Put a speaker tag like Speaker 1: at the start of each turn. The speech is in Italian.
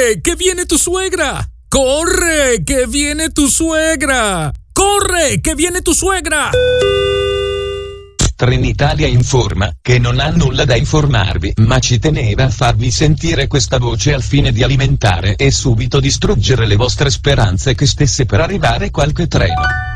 Speaker 1: Corre, che viene tu suegra! Corre, che viene tu suegra! Corre, che viene tu suegra!
Speaker 2: Trenitalia informa che non ha nulla da informarvi, ma ci teneva a farvi sentire questa voce al fine di alimentare e subito distruggere le vostre speranze che stesse per arrivare qualche treno.